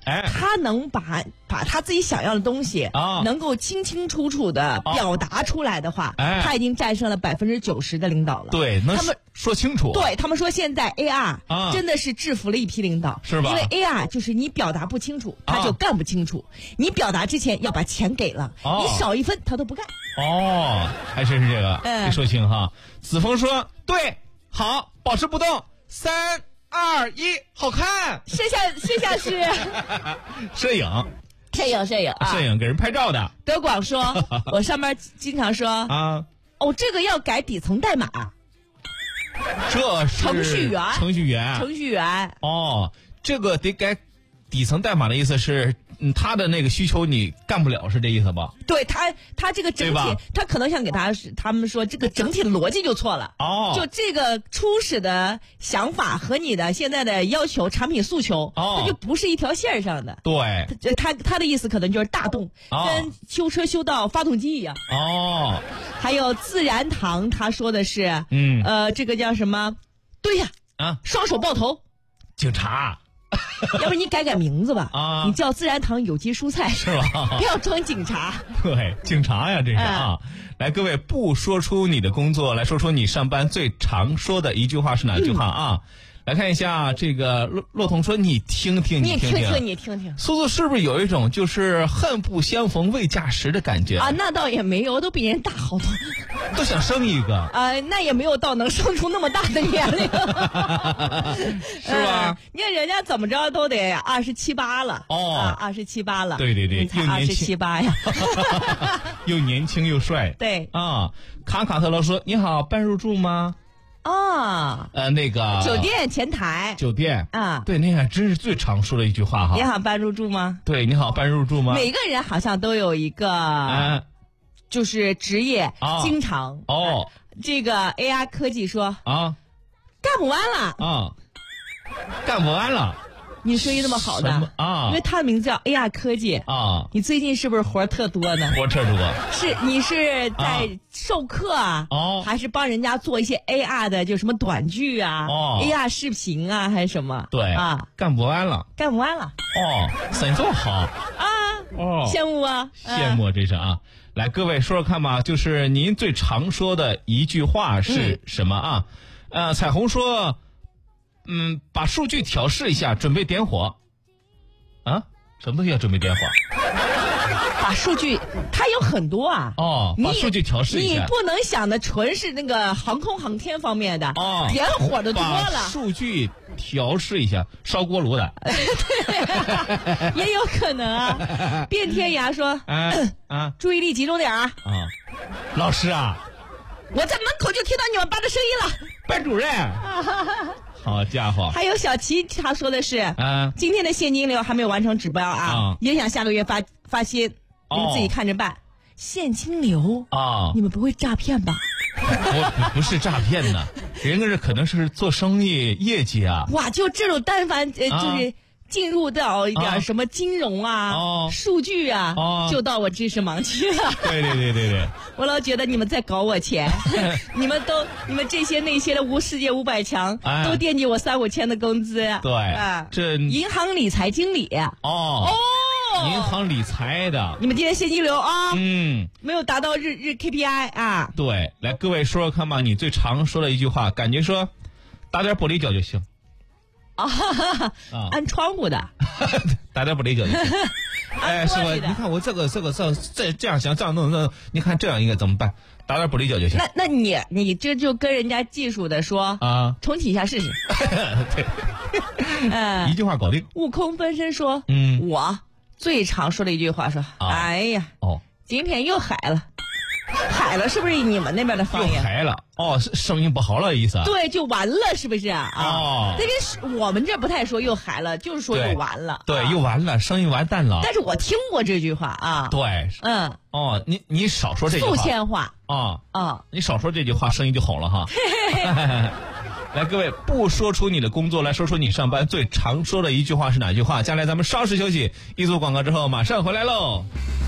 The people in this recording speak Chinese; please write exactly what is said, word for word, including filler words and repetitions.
哎， 他能把把他自己想要的东西啊，能够清清楚楚的表达出来的话，哎，他已经战胜了百分之九十的领导了。 对，能他们说清楚。 对他们说，现在 A R 啊真的是制服了一批领导， 是吧？ 因为 A R 就是你表达不清楚，他就干不清楚。啊、你表达之前要把钱给了，哦、你少一分他都不干。 哦，还真是这个，嗯，得说清哈。子枫说：“对，好，保持不动，三二一，好看。” 剩下剩下是摄影。 摄影，摄影啊！ 摄影给人拍照的。 德广说：“我上班经常说啊，哦，这个要改底层代码。 这是程序员， 程序员， 程序员。 哦，这个得改底层代码的意思是，嗯，他的那个需求你干不了，是这意思吧？ 对他，他这个整体，他可能想给他他们说这个整体的逻辑就错了。哦，就这个初始的想法和你的现在的要求、产品诉求，哦，它就不是一条线上的。 对， 他他的意思可能就是大动，哦、跟修车修到发动机一样。哦，还有自然堂，他说的是，嗯，呃，这个叫什么？对呀，啊，双手抱头， 警察。 要不你改改名字吧，啊，你叫自然堂有机蔬菜是吧？ 不要装警察。 对，警察呀，这是啊。嗯、来，各位，不说出你的工作，来说说你上班最常说的一句话是哪句话啊？嗯、来看一下这个骆骆童说：“你听听， 你听听， 你听听。” 苏苏是不是有一种就是恨不相逢未嫁时的感觉啊？那倒也没有，都比人大好多。 都想生一个啊、呃，那也没有到能生出那么大的年龄， 是吧、呃？ 你看人家怎么着都得二十七八了哦，二十七八了， 对对对， 你才二十七八呀， 又年轻又帅， 对啊。卡卡特罗说：“你好，办入住吗？” 哦， 呃，那个酒店前台， 酒店啊， 对，那个真是最常说的一句话哈。 你好，办入住吗？ 对，你好，办入住吗？ 每个人好像都有一个。嗯就是职业、啊、经常哦、呃，这个 A R 科技说啊，干不完了啊，干不完了。 你声音那么好的啊，因为他的名字叫 A R 科技啊。你最近是不是活特多呢？ 活特多。 是你是在授课啊？哦、啊，还是帮人家做一些 A R 的，就什么短剧啊、哦、A R 视频啊，还是什么？ 对啊， 干不完了， 干不完了。 哦，真这么好啊！ 哦，羡慕啊， 羡慕这是啊。来，各位说说看吧，就是您最常说的一句话是什么啊？嗯、呃，彩虹说，嗯，把数据调试一下，准备点火。啊，什么东西要准备点火？ 把数据，它有很多啊。 哦，把数据调试一下。 你不能想的纯是那个航空航天方面的。哦，点火的多了。 把数据调试一下，烧锅炉的。 也有可能啊。卞天涯说：“啊啊，注意力集中点啊。”啊， 老师啊， 我在门口就听到你们班的声音了。 班主任。好家伙！ 还有小齐，他说的是：“啊，今天的现金流还没有完成指标啊，啊影响下个月发发薪。”你们自己看着办。哦、现金流啊，你们不会诈骗吧？ 我不是诈骗呢，人家这可能是做生意业绩啊。 哇，就这种但凡呃，啊、就是进入到一点什么金融啊、哦、数据啊，哦、就到我知识盲区了。 对对对对对， 我老觉得你们在搞我钱，你们都你们这些那些的无世界五百强、哎、都惦记我三五千的工资。 对啊，这银行理财经理哦哦。银行理财的， 你们今天现金流啊，嗯，没有达到日日 K P I 啊。 对，来各位说说看吧，你最常说的一句话，感觉说打点玻璃胶就行。 啊，啊安窗户的， 打点玻璃胶就行。哎，是吧？你看我这个这个这这这样想这样弄弄，你看这样应该怎么办？打点玻璃胶就行。 那那你你这就跟人家技术的说啊，重启一下试试。 对，嗯，一句话搞定。 悟空分身说，嗯，我。最常说的一句话说：“啊、哎呀，哦，今天又海了，海了是不是你们那边的方言？ 又海了，哦，声音不好了意思。 对，就完了，是不是啊？哦，那边我们这不太说又海了，就是说又完了。 对， 啊、 又完了，声音完蛋了。 但是我听过这句话啊。 对，嗯，哦，你你少说这句话。 宿迁话啊啊，你少说这句话，声音就好了哈。来，各位，不说出你的工作，来说说你上班最常说的一句话是哪句话？接下来咱们稍事休息，一组广告之后马上回来喽。